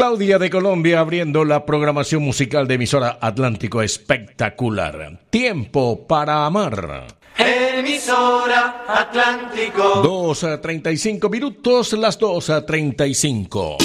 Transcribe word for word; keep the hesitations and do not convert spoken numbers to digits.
Claudia de Colombia abriendo la programación musical de emisora Atlántico Espectacular. Tiempo para amar. Emisora Atlántico. dos a treinta y cinco minutos, las dos a treinta y cinco.